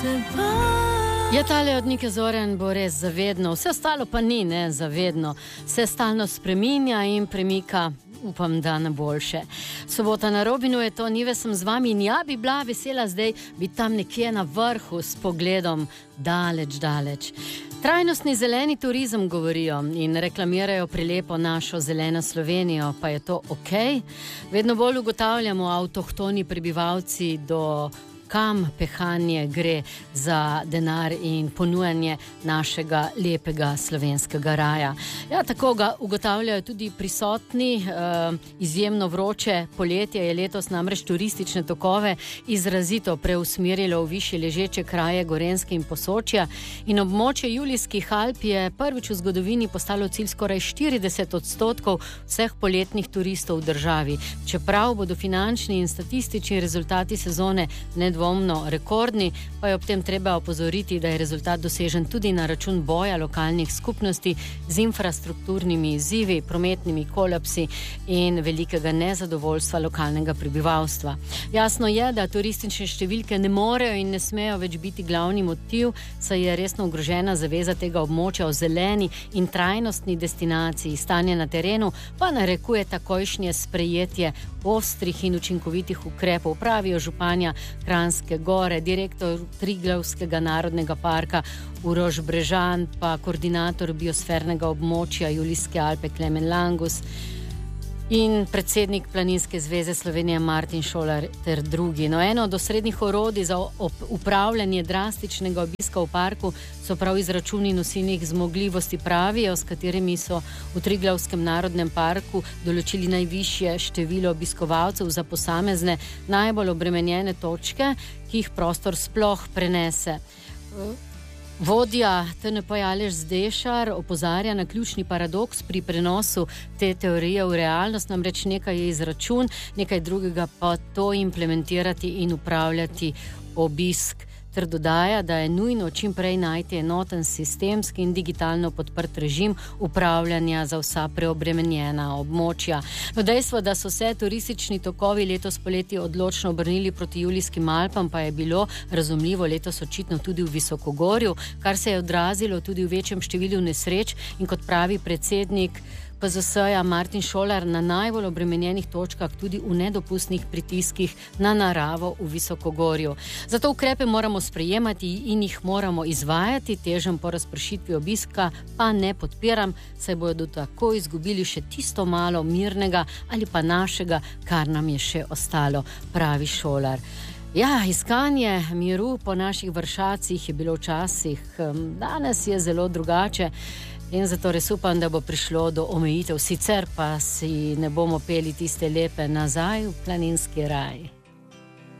Ja, tale od Nike Zoran bo res zavedno, vse ostalo pa ni, ne, zavedno. Se stalno spreminja in premika, upam, da na boljše. Sobota na Robinu je to, Nive sem z vami in ja, bi bila vesela zdaj biti tam nekje na vrhu s pogledom daleč. Trajnostni zeleni turizem govorijo in reklamirajo prilepo našo zeleno Slovenijo, pa je to okej? Vedno bolj ugotavljamo avtohtoni prebivalci do kam pehanje gre za denar in ponujanje našega lepega slovenskega raja. Ja, tako ga ugotavljajo tudi prisotni. Izjemno vroče poletje je letos namreč turistične tokove izrazito preusmerilo v višje ležeče kraje Gorenjske in Posočja in območje Julijskih Alp je prvič v zgodovini postalo cilj skoraj 40% vseh poletnih turistov v državi. Čeprav bodo finančni in statistični rezultati sezone nedvomno rekordni, pa je ob tem treba opozoriti, da je rezultat dosežen tudi na račun boja lokalnih skupnosti z infrastrukturnimi izzivi, prometnimi kolapsi in velikega nezadovoljstva lokalnega prebivalstva. Jasno je, da turistične številke ne morejo in ne smejo več biti glavni motiv, saj je resno ogrožena zaveza tega območja o zeleni in trajnostni destinaciji. Stanje na terenu pa narekuje takojšnje sprejetje ostrih in učinkovitih ukrepov, pravijo županja Kranjske Gore, direktor Triglavskega narodnega parka Uroš Brežan, pa koordinator biosfernega območja Julijske Alpe Klemen Langus in predsednik Planinske zveze Slovenije Martin Šolar ter drugi. No, eno od osrednjih orodij za upravljanje drastičnega obiska v parku so prav izračuni nosilnih zmogljivosti, pravijo, s katerimi so v Triglavskem narodnem parku določili najvišje število obiskovalcev za posamezne najbolj obremenjene točke, ki jih prostor sploh prenese. Vodja TNP Aleš Zdešar opozarja na ključni paradoks pri prenosu te teorije v realnost, namreč nekaj je izračun, nekaj drugega pa to implementirati in upravljati obisk. Ter dodaja, da je nujno čim prej najti enoten sistemski in digitalno podprt režim upravljanja za vsa preobremenjena območja. No, dejstvo, da so se turistični tokovi letos poleti odločno obrnili proti Julijskim Alpam, pa je bilo razumljivo letos očitno tudi v Visokogorju, kar se je odrazilo tudi v večjem številu nesreč in kot pravi predsednik PZS-ja Martin Šolar, na najbolj obremenjenih točkah tudi v nedopustnih pritiskih na naravo v Visokogorju. Zato ukrepe moramo sprejemati in jih moramo izvajati, težem po razpršitvi obiska pa ne podpiram, saj bodo tako izgubili še tisto malo mirnega ali pa našega, kar nam je še ostalo, pravi Šolar. Ja, iskanje miru po naših vršacih je bilo včasih, danes je zelo drugače. In zato res upam, da bo prišlo do omejitev, sicer pa si ne bomo peli tiste lepe nazaj v planinski raj.